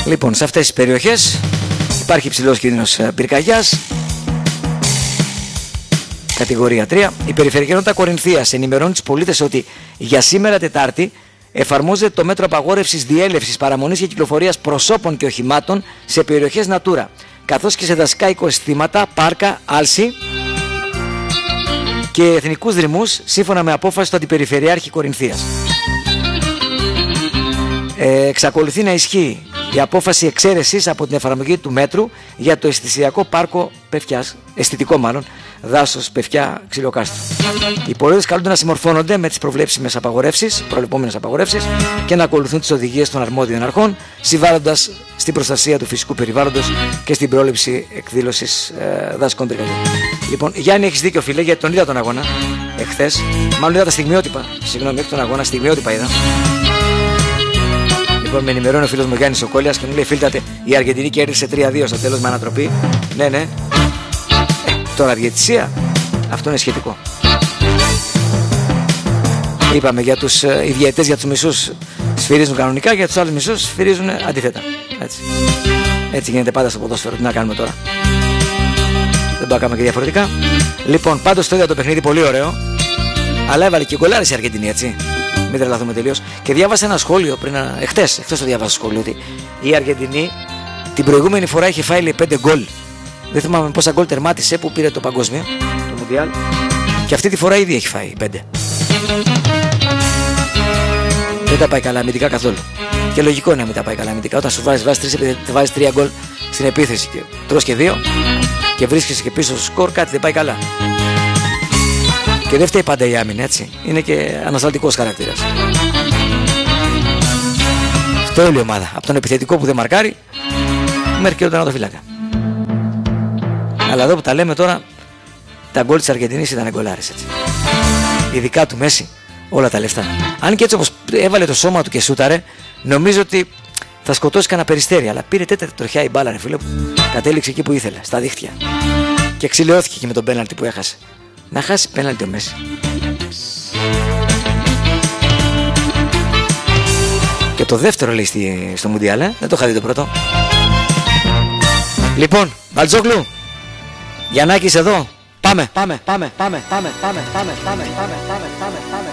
Λοιπόν, σε αυτές τις περιοχές υπάρχει υψηλός κίνδυνος πυρκαγιάς. Κατηγορία 3. Η Περιφερειακή Ενότητα Κορινθίας ενημερώνει τους πολίτες ότι για σήμερα Τετάρτη εφαρμόζεται το μέτρο απαγόρευσης διέλευσης, παραμονής και κυκλοφορίας προσώπων και οχημάτων σε περιοχές Natura, καθώς και σε δασικά οικοσυστήματα, πάρκα, άλση και εθνικούς δρυμούς, σύμφωνα με απόφαση του Αντιπεριφερειάρχη Κορινθίας. Εξακολουθεί να ισχύει η απόφαση εξαίρεσης από την εφαρμογή του μέτρου για το αισθησιακό πάρκο Πευκιάς, αισθητικό μάλλον, δάσος Πευκιά Ξυλοκάστρο. Οι πολίτες καλούνται να συμμορφώνονται με τις προβλέψιμες απαγορεύσεις, προβλεπόμενες απαγορεύσεις και να ακολουθούν τις οδηγίες των αρμόδιων αρχών, συμβάλλοντας στην προστασία του φυσικού περιβάλλοντος και στην πρόληψη εκδήλωσης δασικών πυρκαγιών. Λοιπόν, Γιάννη, έχεις δίκιο, φίλε, γιατί τον είδα τον αγώνα εχθές. Μάλλον είδα τα στιγμιότυπα. Συγγνώμη, όχι τον αγώνα, στιγμιότυπα είδα. Λοιπόν, με ενημερώνει ο φίλος μου Γιάννης Σοκόλιας και μου λέει: φίλτατε, η Αργεντινή κέρδισε 3-2 στο τέλος με ανατροπή. Ναι. Τώρα διαιτησία, αυτό είναι σχετικό. Είπαμε για τους οι διαιτητές, για τους μισούς σφυρίζουν κανονικά, για τους άλλους μισούς σφυρίζουν αντίθετα. Έτσι γίνεται πάντα στο ποδόσφαιρο. Τι να κάνουμε τώρα. Δεν το κάνουμε και διαφορετικά. Λοιπόν, πάντως το είδα το παιχνίδι, πολύ ωραίο. Αλλά έβαλε και γκολάρες η Αργεντινή, έτσι. Μην τρελαθούμε τελείως. Και διάβασα ένα σχόλιο εχθές το διάβασα σχόλιο, ότι η Αργεντινή την προηγούμενη φορά είχε φάει 5 γκολ. Δεν θυμάμαι πόσα γκολ τερμάτισε που πήρε το παγκόσμιο, το Μουντιάλ. Και αυτή τη φορά ήδη έχει φάει 5. Δεν τα πάει καλά αμυντικά καθόλου. Και λογικό είναι να μην τα πάει καλά αμυντικά. Όταν σου βάζεις 3 γκολ στην επίθεση και τρως και 2 και βρίσκεσαι και πίσω στο σκορ, κάτι δεν πάει καλά. Και δεν φταίει πάντα η άμυνα, έτσι. Είναι και ανασταλτικός χαρακτήρας. Αυτό όλη η ομάδα. Από τον επιθετικό που δεν μαρκάρει μέχρι και τον τερματοφύλακα. Αλλά εδώ που τα λέμε τώρα, τα γκολ της Αργεντινής ήταν γκολάρες, έτσι. Ειδικά του Μέση, όλα τα λεφτά. Αν και έτσι όπως έβαλε το σώμα του και σούταρε, νομίζω ότι θα σκοτώσει κανένα Περιστέρι. Αλλά πήρε τέταρτη τροχιά η μπάλα, ρε φίλε, που κατέληξε εκεί που ήθελε, στα δίχτυα. Και ξυλαιώθηκε και με τον πέναλτι που έχασε. Να χάσει πέναλτι ο Μέση. Και το δεύτερο λέει στο Μουντιάλ, δεν το είχα δει το πρώτο. Λοιπόν, Μπαλτζόγλου, Γιαννάκης εδώ. Πάμε.